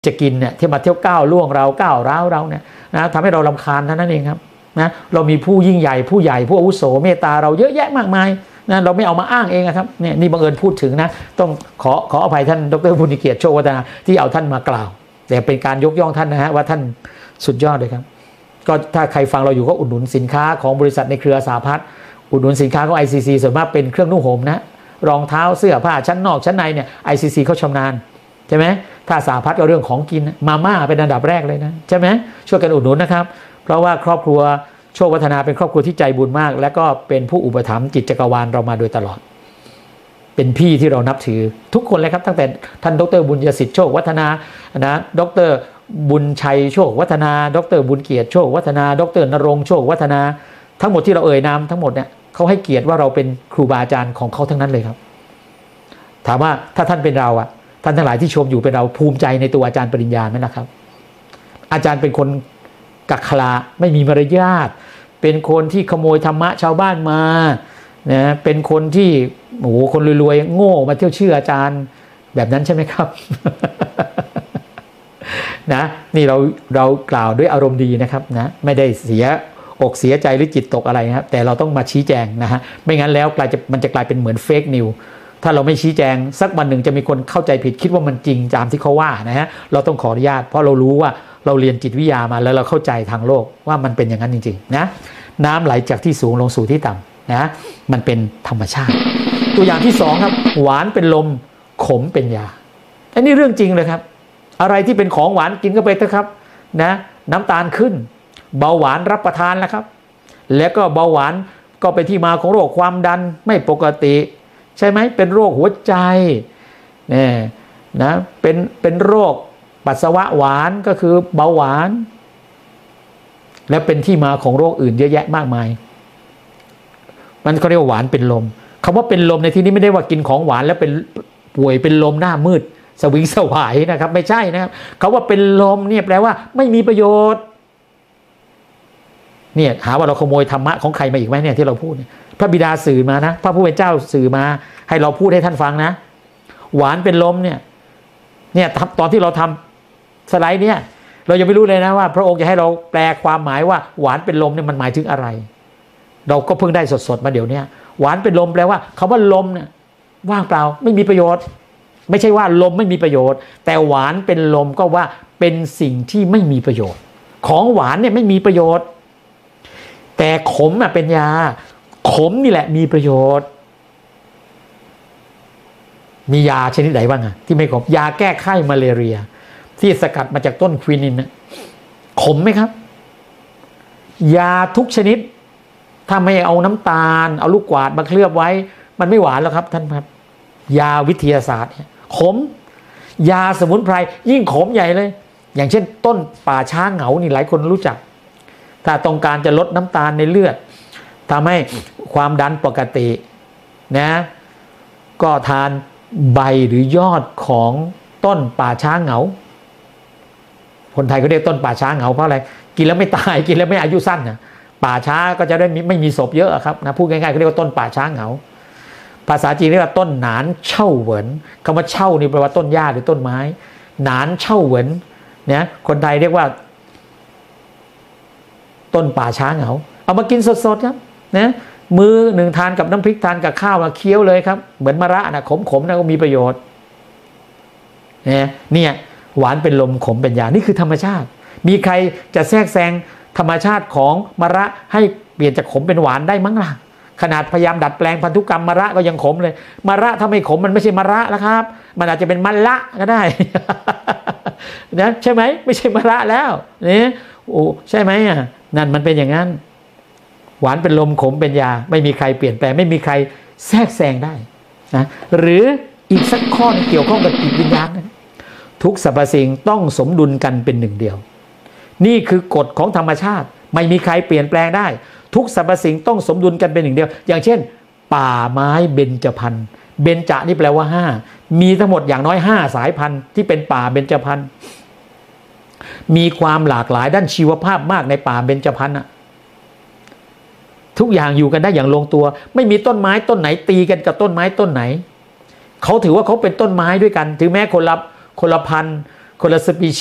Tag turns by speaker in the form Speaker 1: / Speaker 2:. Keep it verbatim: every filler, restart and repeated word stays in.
Speaker 1: จะกินเนี่ยที่มาเที่ยวก้าวล่วงเราก้าวร้าวเราเนี่ยนะทำให้เรารำคาญนั่นเองครับนะเรามีผู้ยิ่งใหญ่ผู้ใหญ่ผู้อาวุโสเมตตาเราเยอะแยะมากมายนะเราไม่เอามาอ้างเองครับเนี่ยนี่บังเอิญพูดถึงนะต้องขอขออภัยท่านดร.บุญเกียรติโชควัฒนาที่เอาท่านมากล่าวแต่เป็นการยกย่องท่านนะฮะว่าท่านสุดยอดเลยครับก็ถ้าใครฟังเราอยู่ก็อุดหนุนสินค้าของบริษัทในเครือสหพัฒน์อุดหนุนสินค้าของ ไอ ซี ซี ส่วนมากเป็นเครื่องนุ่งห่มนะรองเท้าเสื้อผ้าชั้นนอกชั้นในเนี่ย ไอ ซี ซี เขาชำนาญใช่ไหมถ้าสหพัฒน์ก็เรื่องของกินมาม่าเป็นอันดับแรกเลยนะใช่ไหมช่วยกันอุดหนุนนะครับเพราะว่าครอบครัวโชควัฒนาเป็นครอบครัวที่ใจบุญมากและก็เป็นผู้อุปถัมภ์จิตจักรวาลเรามาโดยตลอดเป็นพี่ที่เรานับถือทุกคนเลยครับตั้งแต่ท่านดร.บุญยสิทธิ์โชควัฒนานะดร.บุญชัยโชควัฒนาดร.บุญเกียรติโชควัฒนาดร.ณรงค์โชควัฒนาทั้งหมดที่เราเอ่ยนามทั้งหมดเนี่ยเขาให้เกียรติว่าเราเป็นครูบาอาจารย์ของเขาทั้งนั้นเลยครับถามว่าถ้าท่านเป็นเราอะท่านทั้งหลายที่ชมอยู่เป็นเราภูมิใจในตัวอาจารย์ปริญญาไหมนะครับอาจารย์เป็นคนกักขลาไม่มีมารยาทเป็นคนที่ขโมยธรรมะชาวบ้านมานะเป็นคนที่โอ้โหคนรวยๆโง่มาเที่ยวเชื่ออาจารย์แบบนั้นใช่ไหมครับ นะนี่เราเรากล่าวด้วยอารมณ์ดีนะครับนะไม่ได้เสียอกเสียใจหรือจิตตกอะไรนะครับแต่เราต้องมาชี้แจงนะฮะไม่งั้นแล้วกลายจะมันจะกลายเป็นเหมือนเฟกนิวถ้าเราไม่ชี้แจงสักวันหนึ่งจะมีคนเข้าใจผิดคิดว่ามันจริงตามที่เขาว่านะฮะเราต้องขออนุญาตเพราะเรารู้ว่าเราเรียนจิตวิทยามาแล้วเราเข้าใจทางโลกว่ามันเป็นอย่างนั้นจริงๆนะน้ำไหลจากที่สูงลงสู่ที่ต่ำนะมันเป็นธรรมชาติตัวอย่างที่สองครับหวานเป็นลมขมเป็นยาอันนี้เรื่องจริงเลยครับอะไรที่เป็นของหวานกินก็ไปเถอะครับนะน้ำตาลขึ้นเบาหวานรับประทานแล้วครับแล้วก็เบาหวานก็เป็นที่มาของโรคความดันไม่ปกติใช่ไหมเป็นโรคหัวใจเนี่ยนะเป็นเป็นโรคปัสสาวะหวานก็คือเบาหวานและเป็นที่มาของโรคอื่นเยอะแยะมากมายมันเขาเรียกว่าหวานเป็นลมคำว่าเป็นลมในที่นี้ไม่ได้ว่ากินของหวานแล้วเป็นป่วยเป็นลมหน้ามืดสวิงสวายนะครับไม่ใช่นะครับคำว่าเป็นลมเนี่ยแปลว่าไม่มีประโยชน์เนี่ยหาว่าเราขโมยธรรมะของใครมาอีกไหมเนี่ยที่เราพูดพระบิดาสื่อมานะพระผู้เป็นเจ้าสื่อมาให้เราพูดให้ท่านฟังนะหวานเป็นลมเนี่ยเนี่ยตอนที่เราทำสไลด์เนี่ยเรายังไม่รู้เลยนะว่าพระองค์จะให้เราแปลความหมายว่าหวานเป็นลมเนี่ยมันหมายถึงอะไรเราก็เพิ่งได้สดๆมาเดี๋ยวนี้หวานเป็นลมแปลว่าคำว่าลมเนี่ยว่างเปล่าไม่มีประโยชน์ไม่ใช่ว่าลมไม่มีประโยชน์แต่หวานเป็นลมก็ว่าเป็นสิ่งที่ไม่มีประโยชน์ของหวานเนี่ยไม่มีประโยชน์แต่ขมอ่ะเป็นยาขมนี่แหละมีประโยชน์มียาชนิดไหนบ้างอะที่ไม่ขมยาแก้ไข้มาเลเรียที่สกัดมาจากต้นควินินนะขมไหมครับยาทุกชนิดถ้าไม่เอาน้ำตาลเอาลูกกวาดมาเคลือบไว้มันไม่หวานแล้วครับท่านครับยาวิทยาศาสตร์ขมยาสมุนไพรยิ่งขมใหญ่เลยอย่างเช่นต้นป่าช้าเหงานี่หลายคนรู้จักถ้าต้องการจะลดน้ำตาลในเลือดทำให้ความดันปกตินะก็ทานใบหรือยอดของต้นป่าช้าเหงาคนไทยก็เรียกต้นป่าช้าเหงาเพราะอะไรกินแล้วไม่ตายกินแล้วไม่อายุสั้นนะป่าช้าก็จะได้ไม่มีศพเยอะครับนะพูดง่ายๆเขาเรียกว่าต้นป่าช้าเหงาภาษาจีนเรียกว่าต้นหนานเช่าเหวินคำว่าเช่านี่แปลว่าต้นหญ้าหรือต้นไม้หนานเช่าเหวินเนี่ยคนไทยเรียกว่าต้นป่าช้าเหงาเอามากินสดๆครับนะมือหนึ่งทานกับน้ำพริกทานกับข้าวมาเคี้ยวเลยครับเหมือนมะระนะขมๆนะก็มีประโยชน์เนี่ยเนี่ยหวานเป็นลมขมเป็นยานี่คือธรรมชาติมีใครจะแทรกแซงธรรมชาติของมะระให้เปลี่ยนจากขมเป็นหวานได้มั้งล่ะขนาดพยายามดัดแปลงพันธุกรรมมะระก็ยังขมเลยมะระถ้าไม่ขมมันไม่ใช่มะระแล้วครับมันอาจจะเป็นมะละก็ได้ นะใช่ไหมไม่ใช่มะระแล้วเนี่ยโอ้ใช่ไหมอ่ะนั่นมันเป็นอย่างนั้นหวานเป็นลมขมเป็นยาไม่มีใครเปลี่ยนแปลงไม่มีใครแทรกแซงได้นะหรืออีกสักข้อเกี่ยวข้องกับจิตวิญญาณนะทุกสรรพสิ่งต้องสมดุลกันเป็นหนึ่งเดียวนี่คือกฎของธรรมชาติไม่มีใครเปลี่ยนแปลงได้ทุกสรรพสิ่งต้องสมดุลกันเป็นหนึ่งเดียวอย่างเช่นป่าไม้เบญจพรรณเบญจนี่แปลว่าห้ามีทั้งหมดอย่างน้อยห้าสายพันธุ์ที่เป็นป่าเบญจพรรณมีความหลากหลายด้านชีวภาพมากในป่าเบญจพรรณอะทุกอย่างอยู่กันได้อย่างลงตัวไม่มีต้นไม้ต้นไหนตีกันกับต้นไม้ต้นไหนเขาถือว่าเขาเป็นต้นไม้ด้วยกันถึงแม้คนละคนละพันธุ์คนละสปี